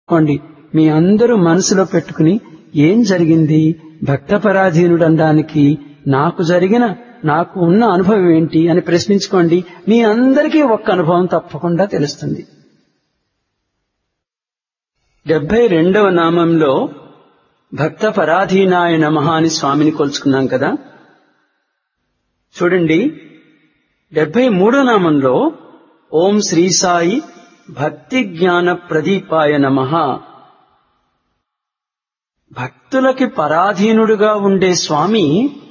కోండి. మీ అందరూ మనసులో పెట్టుకుని ఏం జరిగింది, భక్త పరాధీనుడు అనడానికి నాకు ఉన్న అనుభవం ఏంటి అని ప్రశ్నించుకోండి. మీ అందరికీ ఒక్క అనుభవం తప్పకుండా తెలుస్తుంది. 72వ నామంలో భక్త పరాధీనాయ నమః అని స్వామిని కొలుచుకున్నాం కదా. చూడండి, 73వ నామంలో ఓం శ్రీ సాయి భక్తి జ్ఞాన ప్రదీపాయ నమః. భక్తులకి పరాధీనుడుగా ఉండే స్వామి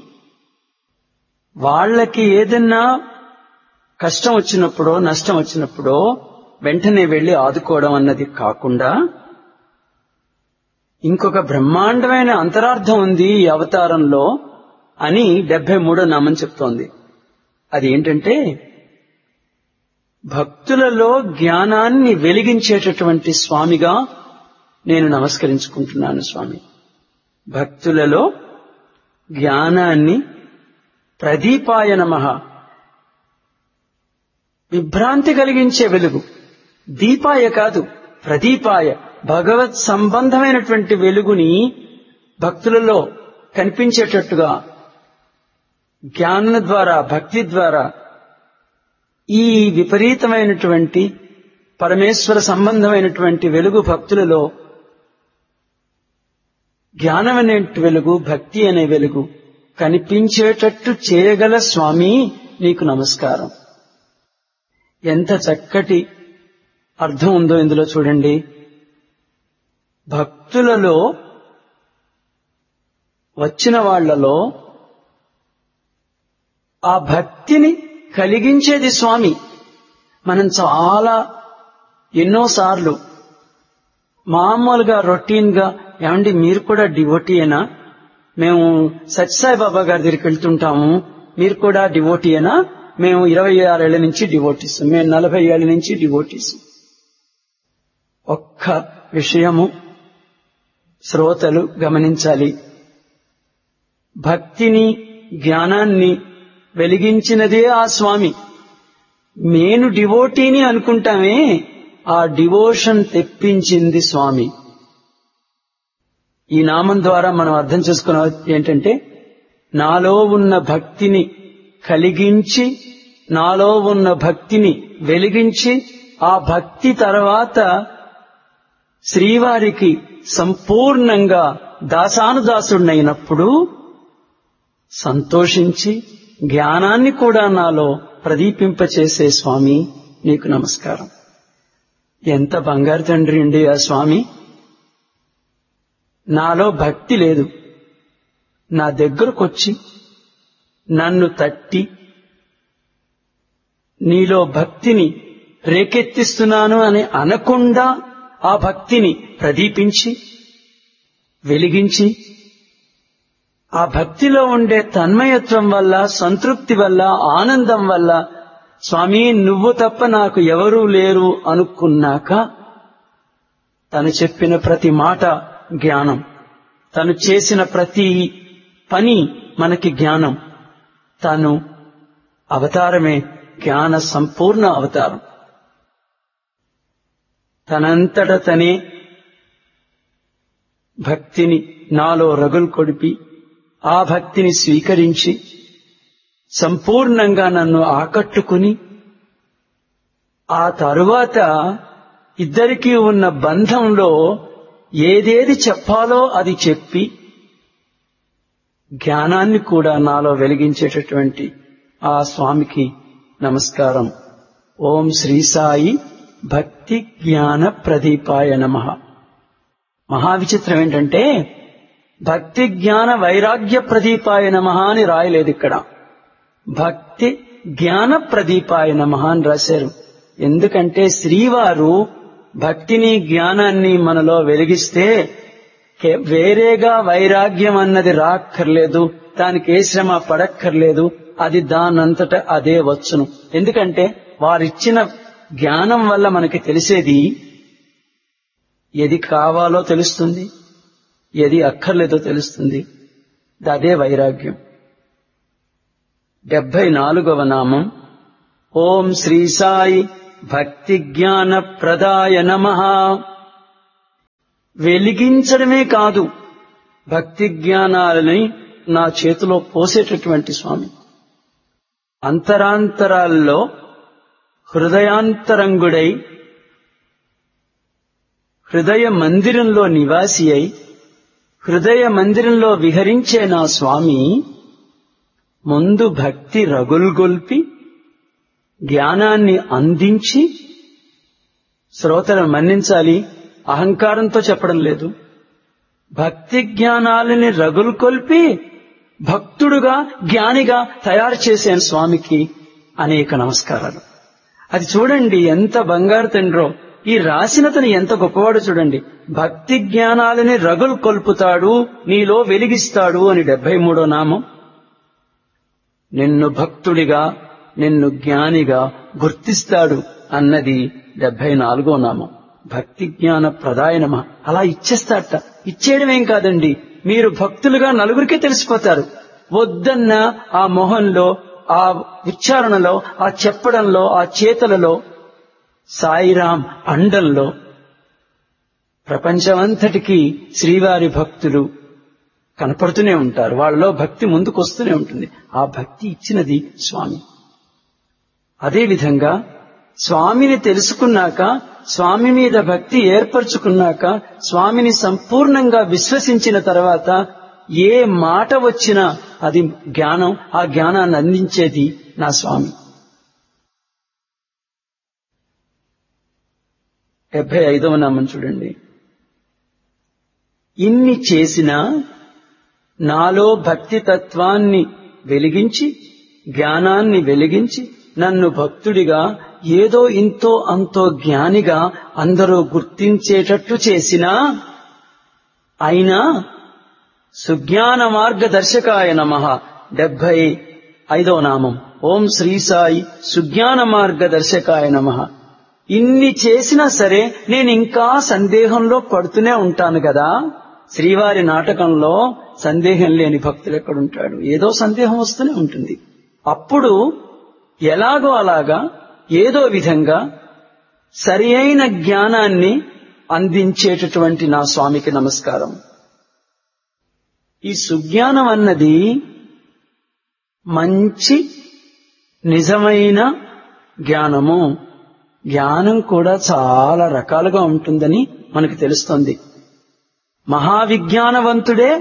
వాళ్ళకి ఏదన్నా కష్టం వచ్చినప్పుడో నష్టం వచ్చినప్పుడో వెంటనే వెళ్లి ఆదుకోవడం అన్నది కాకుండా ఇంకొక బ్రహ్మాండమైన అంతరార్థం ఉంది ఈ అవతారంలో అని 73వ నామం చెప్తోంది. అది ఏంటంటే, భక్తులలో జ్ఞానాన్ని వెలిగించేటటువంటి స్వామిగా నేను నమస్కరించుకుంటున్నాను. స్వామి, భక్తులలో జ్ఞానాన్ని ప్రదీపాయ నమః, విభ్రాంతి కలిగించే వెలుగు, దీపాయ కాదు ప్రదీపాయ, భగవత్ సంబంధమైనటువంటి వెలుగుని భక్తులలో కనిపించేటట్టుగా జ్ఞానం ద్వారా, భక్తి ద్వారా ఈ విపరీతమైనటువంటి పరమేశ్వర సంబంధమైనటువంటి వెలుగు భక్తులలో, జ్ఞానం అనే వెలుగు, భక్తి అనే వెలుగు కనిపించేటట్టు చేయగల స్వామి నీకు నమస్కారం. ఎంత చక్కటి అర్థం ఉందో ఇందులో చూడండి. భక్తులలో వచ్చిన వాళ్లలో ఆ భక్తిని కలిగించేది స్వామి. మనం చాలా ఎన్నోసార్లు మామూలుగా రొటీన్ గా, ఏమండి మీరు కూడా డివోటీయేనా, మేము సత్యసాయిబాబా గారి దగ్గరికి వెళ్తుంటాము, మీరు కూడా డివోటీయేనా, మేము 26 ఏళ్ల నుంచి డివోటీస్, మేము 40 ఏళ్ల నుంచి డివోటీస్. ఒక్క విషయము శ్రోతలు గమనించాలి. భక్తిని జ్ఞానాన్ని వెలిగించినదే ఆ స్వామి. నేను డివోటీని అనుకుంటామే, ఆ డివోషన్ తెప్పించింది స్వామి. ఈ నామం ద్వారా మనం అర్థం చేసుకున్నది ఏంటంటే, నాలో ఉన్న భక్తిని కలిగించి, నాలో ఉన్న భక్తిని వెలిగించి, ఆ భక్తి తర్వాత శ్రీవారికి సంపూర్ణంగా దాసానుదాసుడినైనప్పుడు సంతోషించి జ్ఞానాన్ని కూడా నాలో ప్రదీపింపచేసే స్వామి నీకు నమస్కారం. ఎంత బంగారు తండ్రి అండి ఆ స్వామి. నాలో భక్తి లేదు, నా దగ్గరకొచ్చి నన్ను తట్టి నీలో భక్తిని రేకెత్తిస్తున్నాను అని అనకుండా ఆ భక్తిని ప్రదీపించి వెలిగించి, ఆ భక్తిలో ఉండే తన్మయత్వం వల్ల, సంతృప్తి వల్ల, ఆనందం వల్ల స్వామి నువ్వు తప్ప నాకు ఎవరూ లేరు అనుకున్నాక, తను చెప్పిన ప్రతి మాట జ్ఞానం, తను చేసిన ప్రతి పని మనకి జ్ఞానం, తను అవతారమే జ్ఞాన సంపూర్ణ అవతారం. తనంతట తనే భక్తిని నాలో రగులు కొడిపి, ఆ భక్తిని స్వీకరించి సంపూర్ణంగా నన్ను ఆకట్టుకుని, ఆ తరువాత ఇద్దరికీ ఉన్న బంధంలో ఏదేది చెప్పాలో అది చెప్పి జ్ఞానాన్ని కూడా నాలో వెలిగించేటటువంటి ఆ స్వామికి నమస్కారం. ఓం శ్రీ సాయి భక్తి జ్ఞాన ప్రదీపాయ నమః. మహావిచిత్రం ఏంటంటే, భక్తి జ్ఞాన వైరాగ్య ప్రదీపాయ నమః అని రాయలేదు ఇక్కడ, భక్తి జ్ఞాన ప్రదీపాయ నమః అని రాశారు. ఎందుకంటే శ్రీవారు భక్తిని జ్ఞానాన్ని మనలో వెలిగిస్తే వేరేగా వైరాగ్యం అన్నది రాక్కర్లేదు, దానికి ఏ శ్రమ పడక్కర్లేదు, అది దానంతట అదే వచ్చును. ఎందుకంటే వారిచ్చిన జ్ఞానం వల్ల మనకి తెలిసేది ఏది కావాలో తెలుస్తుంది, ఏది అక్కర్లేదో తెలుస్తుంది. అదే వైరాగ్యం. 74వ నామం ఓం శ్రీ సాయి భక్తి జ్ఞాన ప్రదాయ నమః. వెలిగించడమే కాదు, భక్తి జ్ఞానాలని నా చేతిలో పోసేటటువంటి స్వామి. అంతరాంతరాల్లో హృదయాంతరంగుడై హృదయ మందిరంలో నివాసి అయి హృదయ మందిరంలో విహరించే నా స్వామి ముందు భక్తి రగుల్గొల్పి జ్ఞానాన్ని అందించి, శ్రోతలను మన్నించాలి, అహంకారంతో చెప్పడం లేదు, భక్తి జ్ఞానాలని రగుల్కొల్పి భక్తుడుగా జ్ఞానిగా తయారు చేసే స్వామికి అనేక నమస్కారాలు. అది చూడండి ఎంత బంగారు తండ్రో. ఈ రాసినతను ఎంత గొప్పవాడు చూడండి. భక్తి జ్ఞానాలని రగులు కొల్పుతాడు, నీలో వెలిగిస్తాడు అని 73వ నామం. నిన్ను భక్తుడిగా నిన్ను జ్ఞానిగా గుర్తిస్తాడు అన్నది 74వ నామం. భక్తి జ్ఞాన ప్రదాయ నమః. అలా ఇచ్చేస్తాడట. ఇచ్చేయడమేం కాదండి, మీరు భక్తులుగా నలుగురికి తెలిసిపోతారు. వద్దన్న ఆ మొహంలో, ఆ ఉచ్చారణలో, ఆ చెప్పడంలో, ఆ చేతలలో, సాయిరాం అండంలో ప్రపంచమంతటికీ శ్రీవారి భక్తులు కనపడుతూనే ఉంటారు. వాళ్ళలో భక్తి ముందుకొస్తూనే ఉంటుంది. ఆ భక్తి ఇచ్చినది స్వామి. అదేవిధంగా స్వామిని తెలుసుకున్నాక, స్వామి మీద భక్తి ఏర్పరచుకున్నాక, స్వామిని సంపూర్ణంగా విశ్వసించిన తర్వాత ఏ మాట వచ్చినా అది జ్ఞానం. ఆ జ్ఞానాన్ని అందించేది నా స్వామి. 75వ నామం చూడండి. ఇన్ని చేసినా నాలో భక్తి తత్వాన్ని వెలిగించి, జ్ఞానాన్ని వెలిగించి, నన్ను భక్తుడిగా ఏదో ఇంతో అంతో జ్ఞానిగా అందరూ గుర్తించేటట్టు చేసినా, అయినా సుజ్ఞాన మార్గదర్శకాయ నమః. 75వ నామం. ఓం శ్రీ సాయి సుజ్ఞాన మార్గదర్శకాయ నమః. ఇన్ని చేసినా సరే నేను ఇంకా సందేహంలో పడుతూనే ఉంటాను కదా. శ్రీవారి నాటకంలో సందేహం లేని భక్తులు ఎక్కడుంటాడు? ఏదో సందేహం వస్తూనే ఉంటుంది. అప్పుడు ఎలాగో అలాగా ఏదో విధంగా సరి అయిన జ్ఞానాన్ని అందించేటటువంటి నా స్వామికి నమస్కారం. ఈ సుజ్ఞానం అన్నది మంచి నిజమైన జ్ఞానము. జ్ఞానం కూడా చాలా రకాలుగా ఉంటుందని మనకు తెలుస్తోంది. మహావిజ్ఞానవంతుడే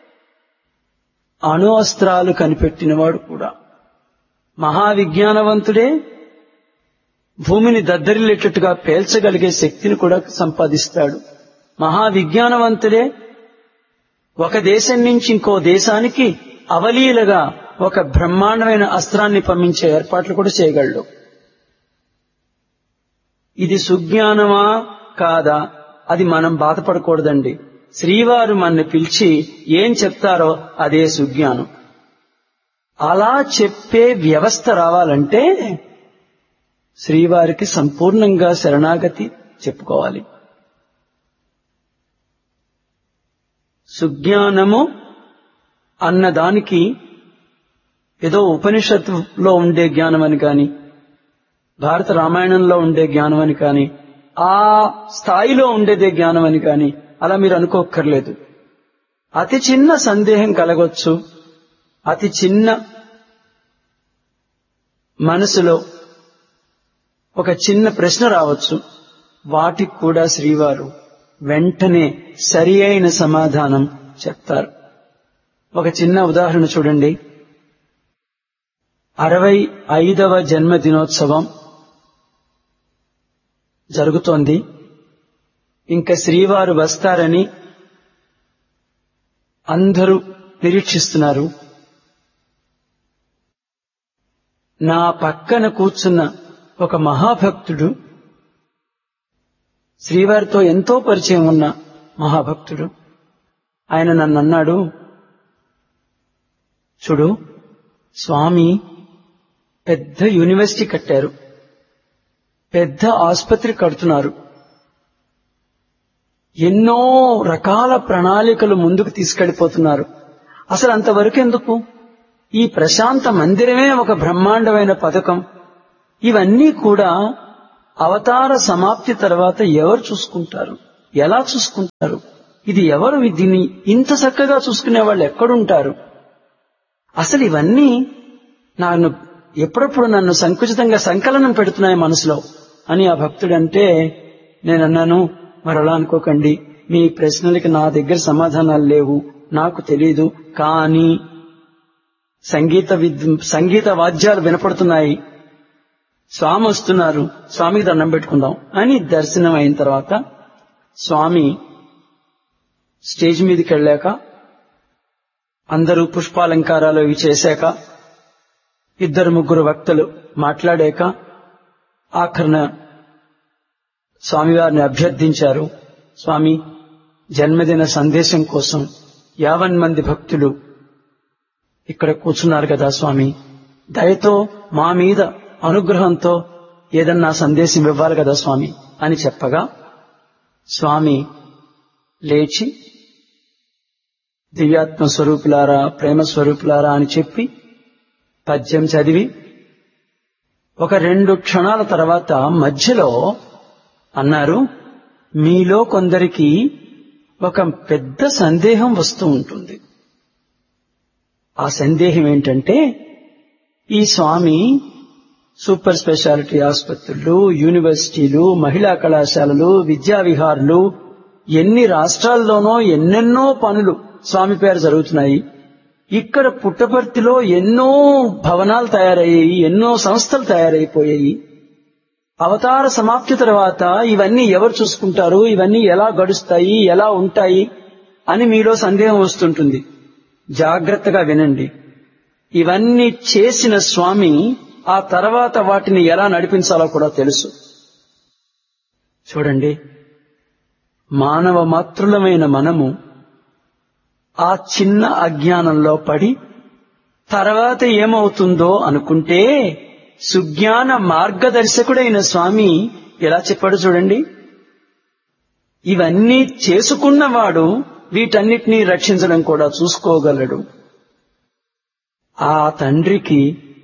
అణు అస్త్రాలు కనిపెట్టినవాడు కూడా. మహావిజ్ఞానవంతుడే భూమిని దద్దరిల్లేటట్టుగా పేల్చగలిగే శక్తిని కూడా సంపాదిస్తాడు. మహావిజ్ఞానవంతుడే ఒక దేశం నుంచి ఇంకో దేశానికి అవలీలగా ఒక బ్రహ్మాండమైన అస్త్రాన్ని పంపించే ఏర్పాట్లు కూడా చేయగలడు. ఇది సుజ్ఞానమా కాదా అది మనం బాధపడకూడదండి. శ్రీవారు మనని పిలిచి ఏం చెప్తారో అదే సుజ్ఞానం. అలా చెప్పే వ్యవస్థ రావాలంటే శ్రీవారికి సంపూర్ణంగా శరణాగతి చెప్పుకోవాలి. సుజ్ఞానము అన్నదానికి ఏదో ఉపనిషత్తులో ఉండే జ్ఞానం అని కాని, భారత రామాయణంలో ఉండే జ్ఞానం అని కాని, ఆ స్థాయిలో ఉండేదే జ్ఞానం అని కాని అలా మీరు అనుకోక్కర్లేదు. అతి చిన్న సందేహం కలగొచ్చు, అతి చిన్న మనసులో ఒక చిన్న ప్రశ్న రావచ్చు. వాటికి కూడా శ్రీవారు వెంటనే సరి అయిన సమాధానం చెప్తారు. ఒక చిన్న ఉదాహరణ చూడండి. 65వ జన్మదినోత్సవం జరుగుతోంది. ఇంకా శ్రీవారు వస్తారని అందరూ నిరీక్షిస్తున్నారు. నా పక్కన కూర్చున్న ఒక మహాభక్తుడు, శ్రీవారితో ఎంతో పరిచయం ఉన్న మహాభక్తుడు, ఆయన నన్ను అన్నాడు, చూడు స్వామి పెద్ద యూనివర్సిటీ కట్టారు, పెద్ద ఆసుపత్రి కడుతున్నారు, ఎన్నో రకాల ప్రణాళికలు ముందుకు తీసుకెళ్లిపోతున్నారు. అసలు అంతవరకు ఎందుకు? ఈ ప్రశాంత మందిరమే ఒక బ్రహ్మాండమైన పథకం. ఇవన్నీ కూడా అవతార సమాప్తి తర్వాత ఎవరు చూసుకుంటారు? ఎలా చూసుకుంటారు? ఇది ఎవరు దీన్ని ఇంత చక్కగా చూసుకునే వాళ్ళు ఎక్కడుంటారు? అసలు ఇవన్నీ ఎప్పుడప్పుడు నన్ను సంకుచితంగా సంకలనం పెడుతున్నాయి మనసులో అని ఆ భక్తుడంటే నేనన్నాను, మరలా అనుకోకండి, మీ ప్రశ్నలకి నా దగ్గర సమాధానాలు లేవు, నాకు తెలీదు. కానీ సంగీత వాద్యాలు వినపడుతున్నాయి, స్వామి వస్తున్నారు, స్వామికి దండం పెట్టుకుందాం అని దర్శనం అయిన తర్వాత స్వామి స్టేజ్ మీదకి వెళ్ళాక అందరూ పుష్పాలంకారాలు ఇవి చేశాక 2-3 వక్తలు మాట్లాడాక ఆఖరణ స్వామివారిని అభ్యర్థించారు, స్వామి జన్మదిన సందేశం కోసం 50 మంది భక్తులు ఇక్కడ కూర్చున్నారు కదా స్వామి, దయతో మా మీద అనుగ్రహంతో ఏదన్నా సందేశం ఇవ్వాలి కదా స్వామి అని చెప్పగా స్వామి లేచి దివ్యాత్మ స్వరూపులారా, ప్రేమ స్వరూపులారా అని చెప్పి పద్యం చదివి ఒక 2 క్షణాల తర్వాత మధ్యలో అన్నారు, మీలో కొందరికి ఒక పెద్ద సందేహం వస్తూ ఉంటుంది. ఆ సందేహం ఏంటంటే, ఈ స్వామి సూపర్ స్పెషాలిటీ ఆసుపత్రులు, యూనివర్సిటీలు, మహిళా కళాశాలలు, విద్యావిహారులు, ఎన్ని రాష్ట్రాల్లోనో ఎన్నెన్నో పనులు స్వామి పేరు జరుగుతున్నాయి. ఇక్కడ పుట్టపర్తిలో ఎన్నో భవనాలు తయారయ్యాయి, ఎన్నో సంస్థలు తయారైపోయాయి. అవతార సమాప్తి తర్వాత ఇవన్నీ ఎవరు చూసుకుంటారు, ఇవన్నీ ఎలా గడుస్తాయి, ఎలా ఉంటాయి అని మీలో సందేహం వస్తుంటుంది. జాగ్రత్తగా వినండి. ఇవన్నీ చేసిన స్వామి ఆ తర్వాత వాటిని ఎలా నడిపించాలో కూడా తెలుసు. చూడండి, మానవ మాతృలమైన మనము ఆ చిన్న అజ్ఞానంలో పడి తర్వాత ఏమవుతుందో అనుకుంటే సుజ్ఞాన మార్గదర్శకుడైన స్వామి ఎలా చెప్పాడు చూడండి. ఇవన్నీ చేసుకున్నవాడు వీటన్నిటినీ రక్షించడం కూడా చూసుకోగలడు. ఆ తండ్రికి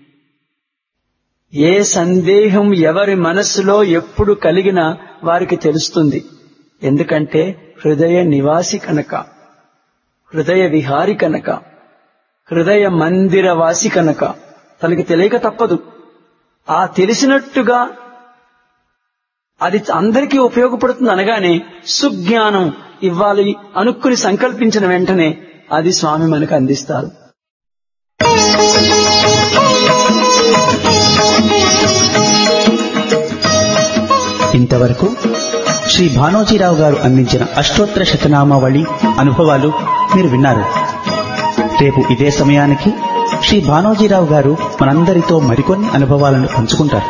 ఏ సందేహం ఎవరి మనస్సులో ఎప్పుడు కలిగినా వారికి తెలుస్తుంది. ఎందుకంటే హృదయ నివాసి కనుక, హృదయ విహారి కనుక, హృదయ మందిరవాసి కనుక తనకి తెలియక తప్పదు. ఆ తెలిసినట్టుగా అది అందరికీ ఉపయోగపడుతుంది అనగానే సుజ్ఞానం ఇవ్వాలి అనుకుని సంకల్పించిన వెంటనే అది స్వామి మనకు అందిస్తారు. ఇంతవరకు శ్రీ భానోజీరావు గారు అందించిన అష్టోత్తర శతనామావళి అనుభవాలు మీరు విన్నారు. రేపు ఇదే సమయానికి శ్రీ భానోజీరావు గారు మనందరితో మరికొన్ని అనుభవాలను పంచుకుంటారు.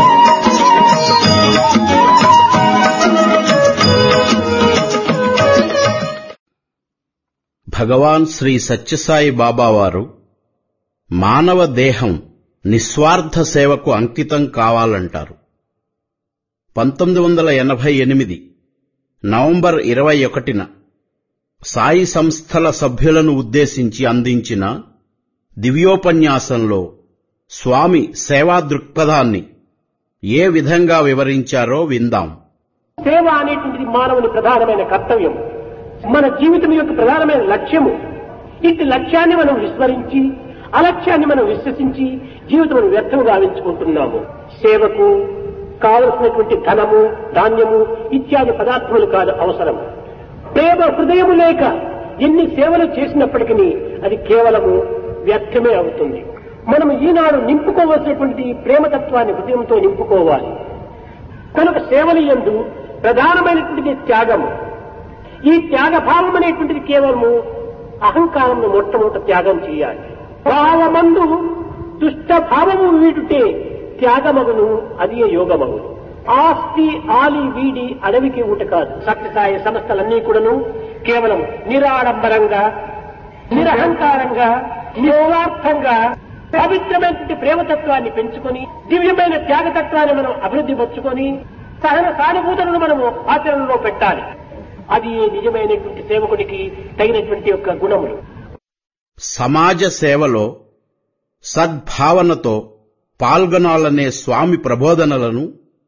భగవాన్ శ్రీ సత్యసాయి బాబా వారు మానవ దేహం నిస్వార్థ సేవకు అంకితం కావాలంటారు. 1988 నవంబర్ 21న సాయి సంస్థల సభ్యులను ఉద్దేశించి అందించిన దివ్యోపన్యాసంలో స్వామి సేవా దృక్పథాన్ని ఏ విధంగా వివరించారో విందాం. సేవ అనేటువంటిది మానవుని ప్రధానమైన కర్తవ్యం, మన జీవితం యొక్క ప్రధానమైన లక్ష్యము. ఇట్టి లక్ష్యాన్ని మనం విస్మరించి అలక్ష్యాన్ని మనం విశ్వసించి జీవితం వ్యర్థం గావించుకుంటున్నాము. సేవకు కావలసినటువంటి ధనము, ధాన్యము ఇత్యాది పదార్థములు కాదు అవసరం. ప్రేమ హృదయము లేక ఎన్ని సేవలు చేసినప్పటికీ అది కేవలము వ్యర్థమే అవుతుంది. మనం ఈనాడు నింపుకోవలసినటువంటి ప్రేమతత్వాన్ని హృదయంతో నింపుకోవాలి. కనుక సేవల యందు ప్రధానమైనటువంటిది త్యాగము. ఈ త్యాగభావం అనేటువంటిది కేవలము అహంకారమును మొట్టమొదట త్యాగం చేయాలి. భావమందు దుష్ట భావము వీడుటే త్యాగమగును, అది యోగమగును. ఆస్తి ఆలి వీడి అడవికి ఊట కాదు. సత్యసాయి సంస్థలన్నీ కూడాను కేవలం నిరాడంబరంగా, నిరహంకారంగా, నిస్వార్థంగా పవిత్రమైనటువంటి ప్రేమతత్వాన్ని పెంచుకొని దివ్యమైన త్యాగతత్వాన్ని మనం అభివృద్ధి పరుచుకొని సహన సానుభూతులను మనము ఆచరణలో పెట్టాలి. అది నిజమైనటువంటి సేవకుడికి తగినటువంటి యొక్క గుణములు. సమాజ సేవలో సద్భావనతో పాల్గొనాలనే స్వామి ప్రబోధనలను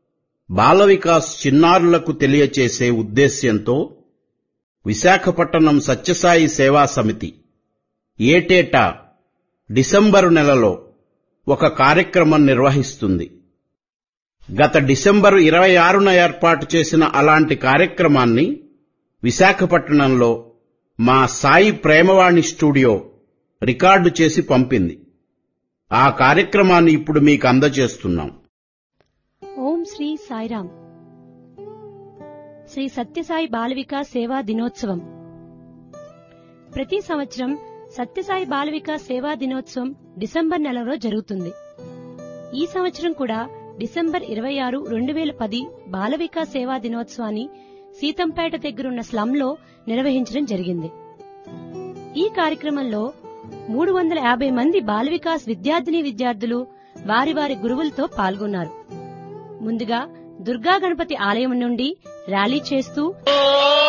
బాల వికాస్ చిన్నారులకు తెలియచేసే ఉద్దేశ్యంతో విశాఖపట్నం సత్యసాయి సేవా సమితి ఏటేటా డిసెంబరు నెలలో ఒక కార్యక్రమం నిర్వహిస్తుంది. గత డిసెంబరు 26న ఏర్పాటు చేసిన అలాంటి కార్యక్రమాన్ని విశాఖపట్నంలో మా సాయి ప్రేమవాణి స్టూడియో రికార్డు చేసి పంపింది. ఆ కార్యక్రమాన్ని ఇప్పుడు మీకు అందజేస్తున్నాం. ఓం శ్రీ సాయిరాం. శ్రీ సత్యసాయి బాల వికాస్ సేవా దినోత్సవం. ప్రతి సంవత్సరం సత్యసాయి బాల వికాస్ సేవా దినోత్సవం డిసెంబర్ నెలలో జరుగుతుంది. ఈ సంవత్సరం కూడా డిసెంబర్ 26, 2010 బాల వికాస్ సేవా దినోత్సవాన్ని సీతంపేట దగ్గరున్న స్లంలో నిర్వహించడం జరిగింది. ఈ కార్యక్రమంలో 350 మంది బాల వికాస్ విద్యార్థులు వారి వారి గురువులతో పాల్గొన్నారు. ముందుగా దుర్గా గణపతి ఆలయం నుండి ర్యాలీ చేస్తూ